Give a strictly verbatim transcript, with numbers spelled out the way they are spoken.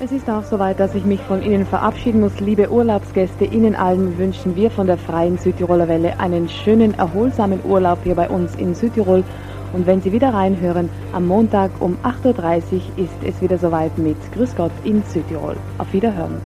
Es ist auch soweit, dass ich mich von Ihnen verabschieden muss. Liebe Urlaubsgäste, Ihnen allen wünschen wir von der Freien Südtiroler Welle einen schönen, erholsamen Urlaub hier bei uns in Südtirol. Und wenn Sie wieder reinhören, am Montag um acht Uhr dreißig ist es wieder soweit mit Grüß Gott in Südtirol. Auf Wiederhören.